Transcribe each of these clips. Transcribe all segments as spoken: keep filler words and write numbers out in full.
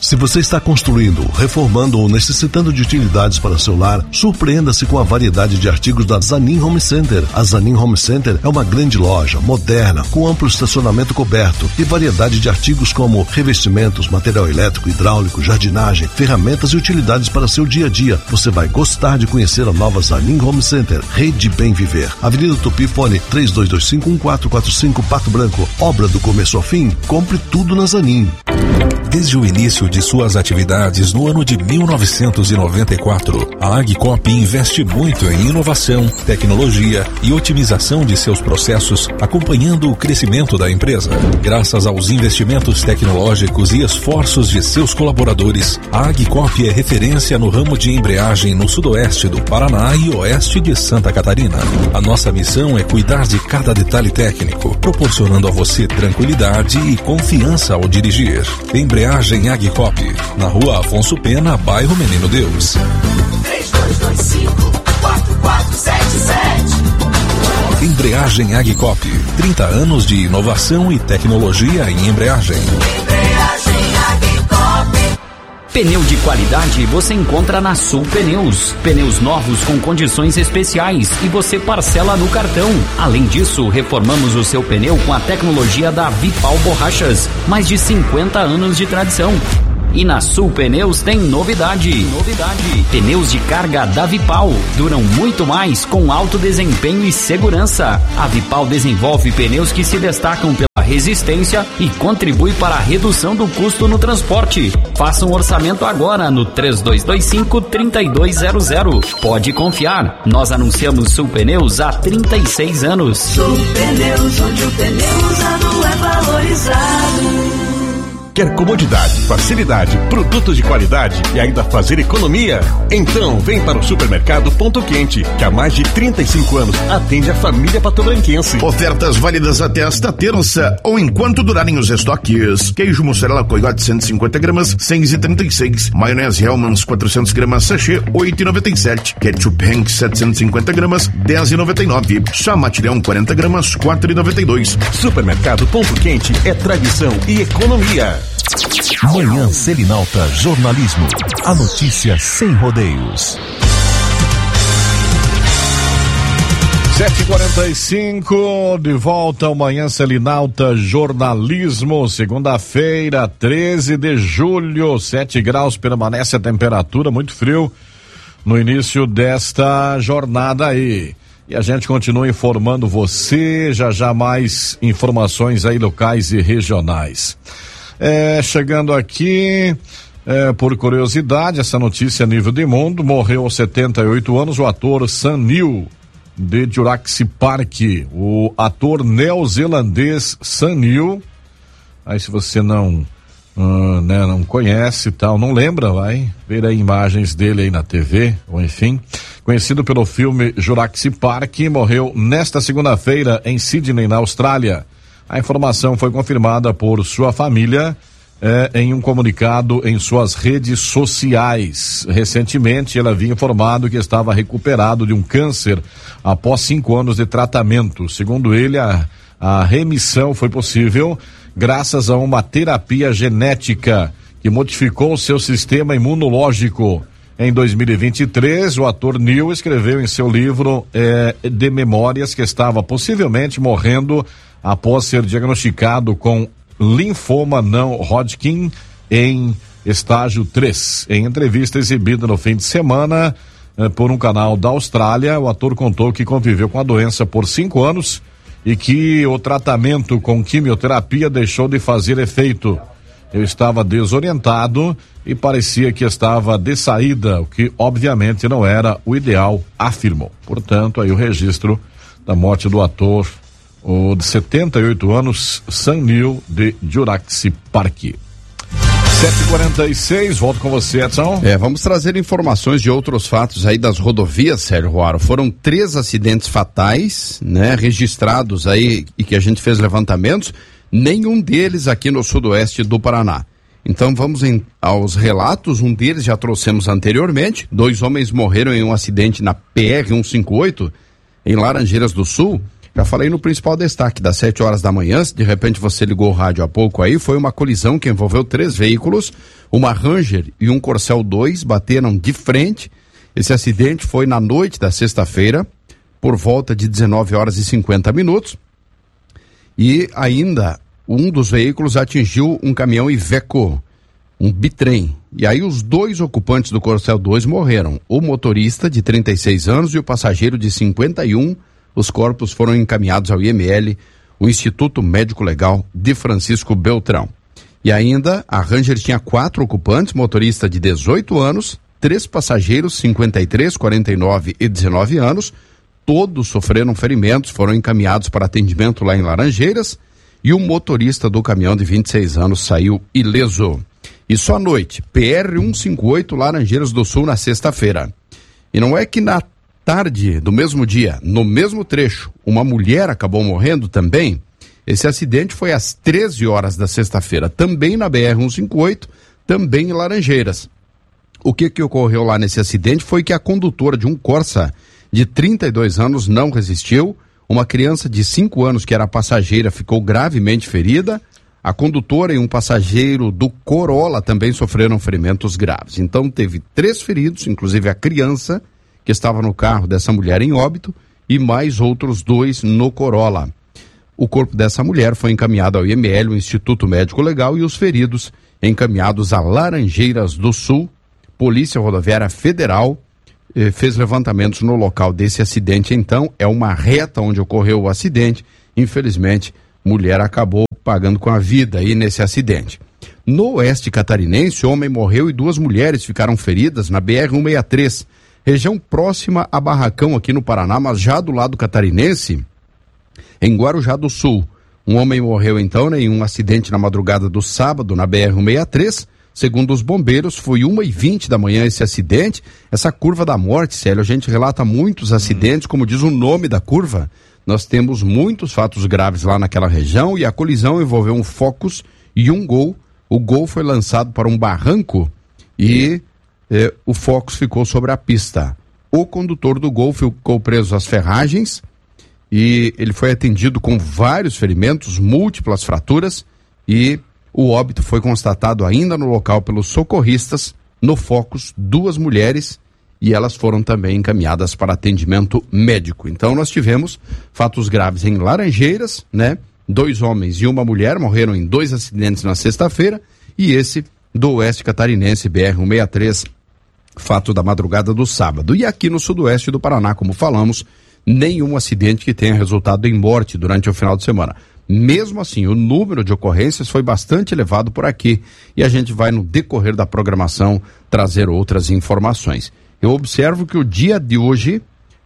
Se você está construindo, reformando ou necessitando de utilidades para seu lar, surpreenda-se com a variedade de artigos da Zanin Home Center. A Zanin Home Center é uma grande loja, moderna, com amplo estacionamento coberto e variedade de artigos como revestimentos, material elétrico, hidráulico, jardinagem, ferramentas e utilidades para seu dia a dia. Você vai gostar de conhecer a nova Zanin Home Center, Rede Bem Viver. Avenida Tupi, fone três dois dois cinco, um quatro quatro cinco, Pato Branco. Obra do começo ao fim, compre tudo na Zanin. Desde o início de suas atividades no ano de mil novecentos e noventa e quatro, a Agcop investe muito em inovação, tecnologia e otimização de seus processos, acompanhando o crescimento da empresa. Graças aos investimentos tecnológicos e esforços de seus colaboradores, a Agcop é referência no ramo de embreagem no sudoeste do Paraná e oeste de Santa Catarina. A nossa missão é cuidar de cada detalhe técnico, proporcionando a você tranquilidade e confiança ao dirigir. Embreagem Agcop, na Rua Afonso Pena, bairro Menino Deus. três dois dois cinco, quatro quatro sete sete. Embreagem Agcop, trinta anos de inovação e tecnologia em embreagem. Embreagem Agcop. Pneu de qualidade você encontra na Sul Pneus. Pneus novos com condições especiais e você parcela no cartão. Além disso, reformamos o seu pneu com a tecnologia da Vipal Borrachas. Mais de cinquenta anos de tradição. E na Sul Pneus tem novidade. Novidade. Pneus de carga da Vipal duram muito mais com alto desempenho e segurança. A Vipal desenvolve pneus que se destacam pela resistência e contribui para a redução do custo no transporte. Faça um orçamento agora no três dois dois cinco, três dois zero zero. Pode confiar, nós anunciamos Sul Pneus há trinta e seis anos. Sul Pneus, onde o pneu usado é valorizado. Quer comodidade, facilidade, produtos de qualidade e ainda fazer economia? Então vem para o Supermercado Ponto Quente, que há mais de trinta e cinco anos atende a família patobranquense. Ofertas válidas até esta terça ou enquanto durarem os estoques. Queijo mussarela coiote cento e cinquenta gramas, seis e trinta e seis. Maionese Hellmann's quatrocentos gramas sachê, oito e noventa e sete. Ketchup Henk setecentos e cinquenta gramas, dez e noventa e nove. Chamatirão quarenta gramas, quatro e noventa e dois. Supermercado Ponto Quente é tradição e economia. Manhã Selinalta Jornalismo. A notícia sem rodeios. sete e quarenta e cinco, de volta ao Manhã Selinalta Jornalismo, segunda-feira, treze de julho, sete graus, permanece a temperatura, muito frio no início desta jornada aí. E a gente continua informando você, já já mais informações aí locais e regionais. É, chegando aqui, é, por curiosidade, essa notícia a nível de mundo, morreu aos setenta e oito anos o ator Sam Neill, de Jurassic Park, o ator neozelandês Sam Neill. Aí se você não, uh, né, não conhece e tal, não lembra, vai ver aí imagens dele aí na T V, ou enfim, conhecido pelo filme Jurassic Park, morreu nesta segunda-feira em Sydney, na Austrália. A informação foi confirmada por sua família eh, em um comunicado em suas redes sociais. Recentemente, ela havia informado que estava recuperado de um câncer após cinco anos de tratamento. Segundo ele, a, a remissão foi possível graças a uma terapia genética que modificou o seu sistema imunológico. Em dois mil e vinte e três, o ator Neill escreveu em seu livro eh, de memórias que estava possivelmente morrendo após ser diagnosticado com linfoma não Hodgkin em estágio três. Em entrevista exibida no fim de semana eh, por um canal da Austrália, o ator contou que conviveu com a doença por cinco anos e que o tratamento com quimioterapia deixou de fazer efeito. Eu estava desorientado e parecia que estava de saída, o que obviamente não era o ideal, afirmou. Portanto, aí o registro da morte do ator, o de setenta e oito anos, Sam Neill, de Jurassic Park. sete e quarenta e seis, volto com você, Edson. É, vamos trazer informações de outros fatos aí das rodovias, Sérgio Roaro. Foram três acidentes fatais, né, registrados aí e que a gente fez levantamentos, nenhum deles aqui no sudoeste do Paraná. Então vamos em, aos relatos, um deles já trouxemos anteriormente, dois homens morreram em um acidente na P R cento e cinquenta e oito, em Laranjeiras do Sul, Já falei no principal destaque, das sete horas da manhã, se de repente você ligou o rádio há pouco aí, foi uma colisão que envolveu três veículos, uma Ranger e um Corcel dois bateram de frente. Esse acidente foi na noite da sexta-feira, por volta de dezenove horas e cinquenta minutos, e ainda um dos veículos atingiu um caminhão Iveco, um bitrem, e aí os dois ocupantes do Corcel dois morreram, o motorista de trinta e seis anos e o passageiro de cinquenta e um. Os corpos foram encaminhados ao I M L, o Instituto Médico Legal de Francisco Beltrão. E ainda a Ranger tinha quatro ocupantes, motorista de dezoito anos, três passageiros, cinquenta e três, quarenta e nove e dezenove anos, todos sofreram ferimentos, foram encaminhados para atendimento lá em Laranjeiras, e o motorista do caminhão de vinte e seis anos saiu ileso. E só à noite, P R cento e cinquenta e oito, Laranjeiras do Sul, na sexta-feira. E não é que na tarde do mesmo dia, no mesmo trecho, uma mulher acabou morrendo também. Esse acidente foi às treze horas da sexta-feira, também na B R cento e cinquenta e oito, também em Laranjeiras. O que que ocorreu lá nesse acidente foi que a condutora de um Corsa de trinta e dois anos não resistiu, uma criança de cinco anos que era passageira ficou gravemente ferida, a condutora e um passageiro do Corolla também sofreram ferimentos graves. Então teve três feridos, inclusive a criança que estava no carro dessa mulher em óbito, e mais outros dois no Corolla. O corpo dessa mulher foi encaminhado ao I M L, o Instituto Médico Legal, e os feridos encaminhados a Laranjeiras do Sul. Polícia Rodoviária Federal eh, fez levantamentos no local desse acidente. Então, é uma reta onde ocorreu o acidente. Infelizmente, mulher acabou pagando com a vida aí nesse acidente. No oeste catarinense, homem morreu e duas mulheres ficaram feridas na B R cento e sessenta e três. Região próxima a Barracão, aqui no Paraná, mas já do lado catarinense, em Guarujá do Sul. Um homem morreu então em um acidente na madrugada do sábado na B R cento e sessenta e três. Segundo os bombeiros, foi uma e vinte da manhã esse acidente. Essa curva da morte, Célio, a gente relata muitos acidentes, como diz o nome da curva. Nós temos muitos fatos graves lá naquela região, e a colisão envolveu um Focus e um Gol. O Gol foi lançado para um barranco e Eh, o Focus ficou sobre a pista. O condutor do Gol ficou preso às ferragens e ele foi atendido com vários ferimentos, múltiplas fraturas, e o óbito foi constatado ainda no local pelos socorristas. No Focus, duas mulheres, e elas foram também encaminhadas para atendimento médico. Então nós tivemos fatos graves em Laranjeiras, né? Dois homens e uma mulher morreram em dois acidentes na sexta-feira, e esse do oeste catarinense, B R cento e sessenta e três, fato da madrugada do sábado. E aqui no sudoeste do Paraná, como falamos, nenhum acidente que tenha resultado em morte durante o final de semana. Mesmo assim, o número de ocorrências foi bastante elevado por aqui, e a gente vai, no decorrer da programação, trazer outras informações. Eu observo que o dia de hoje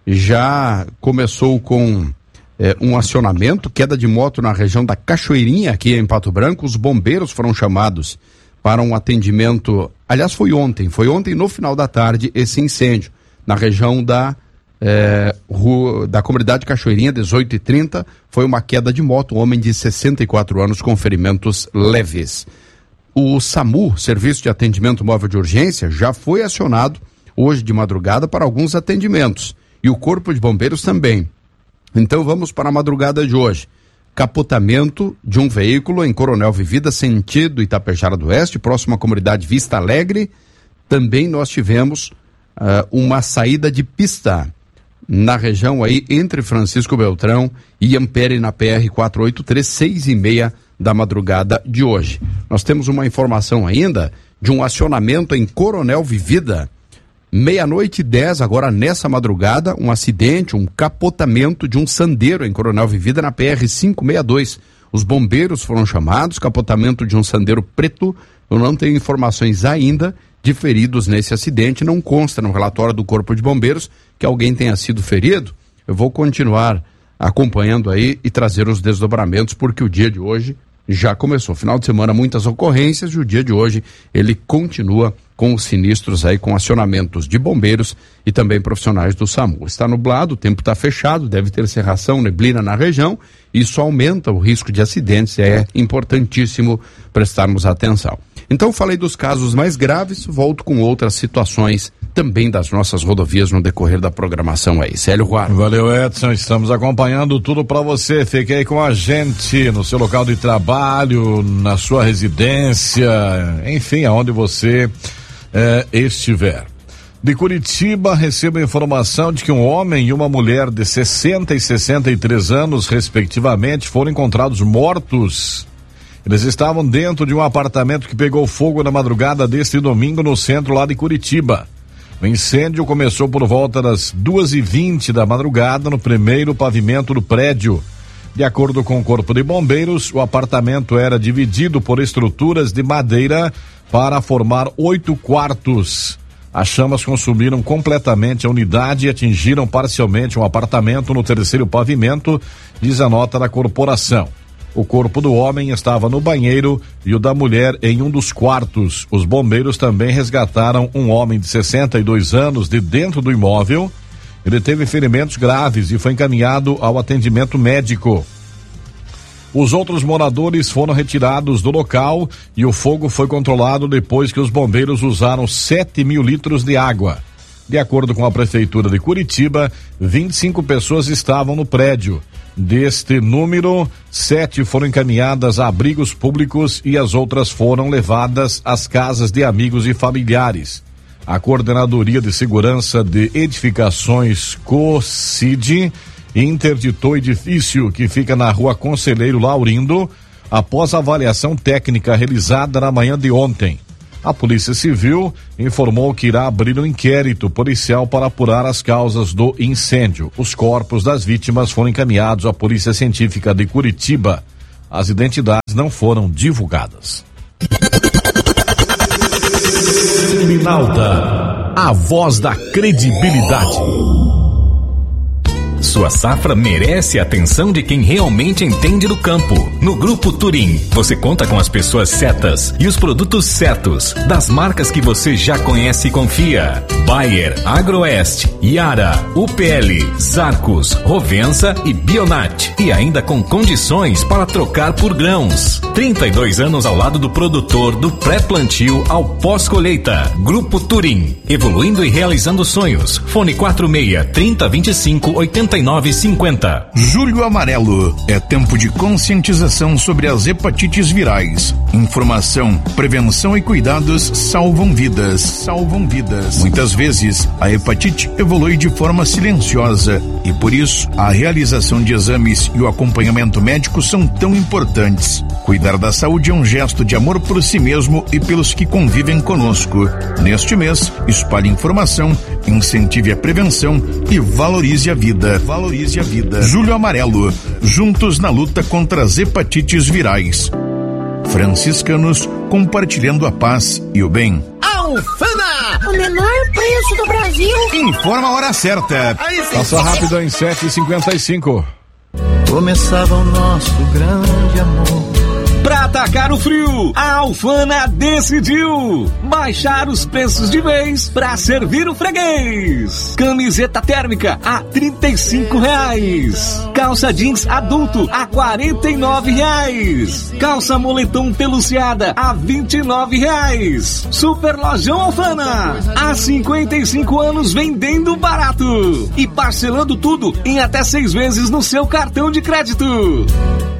já começou com eh, um acionamento, queda de moto na região da Cachoeirinha, aqui em Pato Branco. Os bombeiros foram chamados para um atendimento, aliás foi ontem, foi ontem no final da tarde esse incêndio, na região da, eh, rua, da comunidade Cachoeirinha, dezoito e trinta, foi uma queda de moto, um homem de sessenta e quatro anos com ferimentos leves. O SAMU, Serviço de Atendimento Móvel de Urgência, já foi acionado hoje de madrugada para alguns atendimentos, e o Corpo de Bombeiros também. Então vamos para a madrugada de hoje. Capotamento de um veículo em Coronel Vivida, sentido Itapejara do Oeste, próximo à comunidade Vista Alegre. Também nós tivemos uh, uma saída de pista na região aí entre Francisco Beltrão e Ampere, na P R quatrocentos e oitenta e três, seis e meia da madrugada de hoje. Nós temos uma informação ainda de um acionamento em Coronel Vivida, meia-noite e dez, agora nessa madrugada, um acidente, um capotamento de um Sandero em Coronel Vivida, na P R quinhentos e sessenta e dois. Os bombeiros foram chamados, capotamento de um Sandero preto. Eu não tenho informações ainda de feridos nesse acidente, não consta no relatório do Corpo de Bombeiros que alguém tenha sido ferido. Eu vou continuar acompanhando aí e trazer os desdobramentos, porque o dia de hoje já começou. Final de semana, muitas ocorrências, e o dia de hoje ele continua com os sinistros aí, com acionamentos de bombeiros e também profissionais do SAMU. Está nublado, o tempo está fechado, deve ter cerração, neblina na região, isso aumenta o risco de acidentes, e é importantíssimo prestarmos atenção. Então falei dos casos mais graves, volto com outras situações também das nossas rodovias no decorrer da programação aí. Célio Ruaro. Valeu, Edson, estamos acompanhando tudo para você. Fique aí com a gente no seu local de trabalho, na sua residência, enfim, aonde você eh, estiver. De Curitiba, recebo a informação de que um homem e uma mulher de sessenta e sessenta e três anos, respectivamente, foram encontrados mortos. Eles estavam dentro de um apartamento que pegou fogo na madrugada deste domingo no centro lá de Curitiba. O incêndio começou por volta das duas e vinte da madrugada no primeiro pavimento do prédio. De acordo com o Corpo de Bombeiros, o apartamento era dividido por estruturas de madeira para formar oito quartos. As chamas consumiram completamente a unidade e atingiram parcialmente um apartamento no terceiro pavimento, diz a nota da corporação. O corpo do homem estava no banheiro e o da mulher em um dos quartos. Os bombeiros também resgataram um homem de sessenta e dois anos de dentro do imóvel. Ele teve ferimentos graves e foi encaminhado ao atendimento médico. Os outros moradores foram retirados do local e o fogo foi controlado depois que os bombeiros usaram sete mil litros de água. De acordo com a Prefeitura de Curitiba, vinte e cinco pessoas estavam no prédio. Deste número, sete foram encaminhadas a abrigos públicos e as outras foram levadas às casas de amigos e familiares. A Coordenadoria de Segurança de Edificações COCID interditou o edifício que fica na rua Conselheiro Laurindo após a avaliação técnica realizada na manhã de ontem. A Polícia Civil informou que irá abrir um inquérito policial para apurar as causas do incêndio. Os corpos das vítimas foram encaminhados à Polícia Científica de Curitiba. As identidades não foram divulgadas. Minalta, a voz da credibilidade. Sua safra merece a atenção de quem realmente entende do campo. No Grupo Turim, você conta com as pessoas certas e os produtos certos, das marcas que você já conhece e confia. Bayer, Agroeste, Yara, U P L, Zarcos, Rovensa e Bionat. E ainda com condições para trocar por grãos. trinta e dois anos ao lado do produtor, do pré-plantio ao pós-colheita. Grupo Turim, evoluindo e realizando sonhos. Fone quatro seis, trinta, vinte e cinco, oitenta e nove cinquenta. Julho Amarelo é tempo de conscientização sobre as hepatites virais. Informação, prevenção e cuidados salvam vidas. Salvam vidas. Muitas vezes a hepatite evolui de forma silenciosa e por isso a realização de exames e o acompanhamento médico são tão importantes. Cuidar da saúde é um gesto de amor por si mesmo e pelos que convivem conosco. Neste mês, espalhe informação, incentive a prevenção e valorize a vida. Valorize a vida. Julho Amarelo, juntos na luta contra as hepatites virais. Franciscanos compartilhando a paz e o bem. Alfama, o menor preço do Brasil. Informa a hora certa. Passa rápido em sete e cinquenta e cinco. Começava o nosso grande amor. Pra atacar o frio, a Alfana decidiu baixar os preços de vez pra servir o freguês. Camiseta térmica a trinta e cinco reais. Calça jeans adulto a quarenta e nove reais. Calça moletom peluciada a vinte e nove reais. Super Lojão Alfana, há cinquenta e cinco anos vendendo barato e parcelando tudo em até seis vezes no seu cartão de crédito.